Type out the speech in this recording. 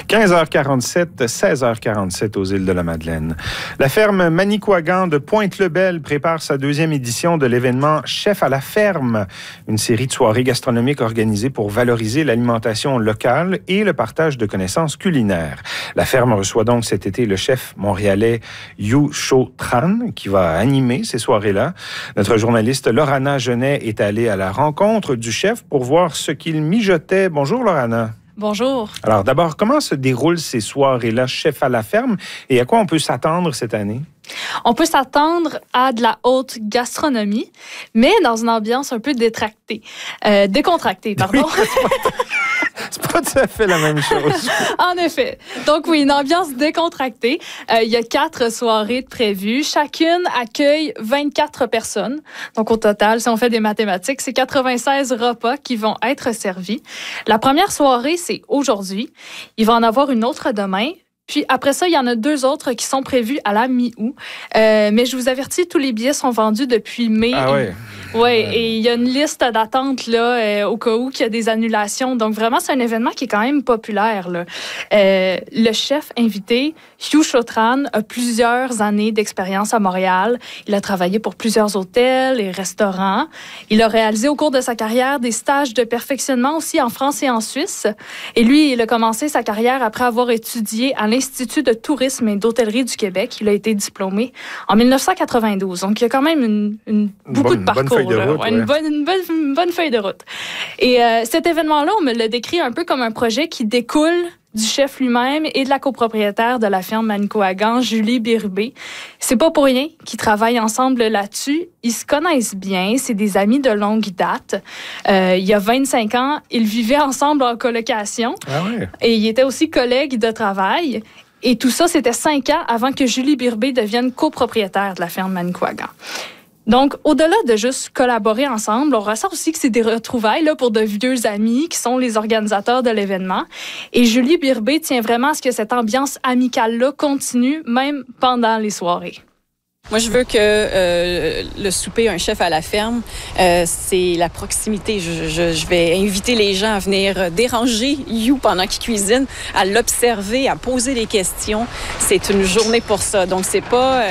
15h47, 16h47 aux îles de la Madeleine. La ferme Manicouagan de Pointe-le-Bel prépare sa deuxième édition de l'événement Chef à la ferme, une série de soirées gastronomiques organisées pour valoriser l'alimentation locale et le partage de connaissances culinaires. La ferme reçoit donc cet été le chef montréalais Yu Cho Tran qui va animer ces soirées-là. Notre journaliste Lorana Genet est allée à la rencontre du chef pour voir ce qu'il mijotait. Bonjour Lorana. Bonjour. Alors d'abord, comment se déroulent ces soirées-là, Chef à la ferme, et à quoi on peut s'attendre cette année? On peut s'attendre à de la haute gastronomie, mais dans une ambiance un peu décontractée, pardon. Oui, c'est pas tout à fait la même chose. En effet. Donc oui, une ambiance décontractée. Il y a 4 soirées de prévues. Chacune accueille 24 personnes. Donc au total, si on fait des mathématiques, c'est 96 repas qui vont être servis. La première soirée, c'est aujourd'hui. Il va en avoir une autre demain. Puis après ça, il y en a 2 autres qui sont prévus à la mi-août. Mais je vous avertis, tous les billets sont vendus depuis mai. Ah oui? Oui, et il y a une liste d'attente là, au cas où il y a des annulations. Donc vraiment, c'est un événement qui est quand même populaire, là. Le chef invité, Yu Cho Tran, a plusieurs années d'expérience à Montréal. Il a travaillé pour plusieurs hôtels et restaurants. Il a réalisé au cours de sa carrière des stages de perfectionnement aussi en France et en Suisse. Et lui, il a commencé sa carrière après avoir étudié à l'Institut de tourisme et d'hôtellerie du Québec. Il a été diplômé en 1992. Donc, il y a quand même beaucoup de parcours. Bonne feuille de route, Une bonne feuille de route. Et cet événement-là, on me l'a décrit un peu comme un projet qui découle du chef lui-même et de la copropriétaire de la ferme Manicouagan, Julie Birubé. C'est pas pour rien qu'ils travaillent ensemble là-dessus. Ils se connaissent bien, c'est des amis de longue date. Il y a 25 ans, ils vivaient ensemble en colocation. Ah ouais. Et ils étaient aussi collègues de travail. Et tout ça, c'était 5 ans avant que Julie Birubé devienne copropriétaire de la ferme Manicouagan. Donc, au-delà de juste collaborer ensemble, on ressent aussi que c'est des retrouvailles là, pour de vieux amis qui sont les organisateurs de l'événement. Et Julie Birubé tient vraiment à ce que cette ambiance amicale-là continue, même pendant les soirées. Moi, je veux que le souper Un chef à la ferme, c'est la proximité. Je vais inviter les gens à venir déranger You pendant qu'il cuisine, à l'observer, à poser des questions. C'est une journée pour ça. Donc, c'est pas